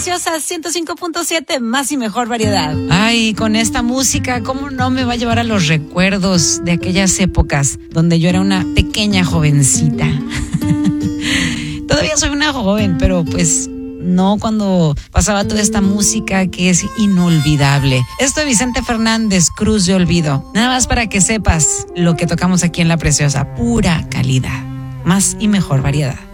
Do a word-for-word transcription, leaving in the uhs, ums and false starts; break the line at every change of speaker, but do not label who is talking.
Preciosa ciento cinco punto siete, más y mejor variedad.
Ay, con esta música, ¿cómo no me va a llevar a los recuerdos de aquellas épocas donde yo era una pequeña jovencita? Todavía soy una joven, pero pues no cuando pasaba toda esta música que es inolvidable. Esto de Vicente Fernández, Cruz de Olvido. Nada más para que sepas lo que tocamos aquí en La Preciosa. Pura calidad, más y mejor variedad.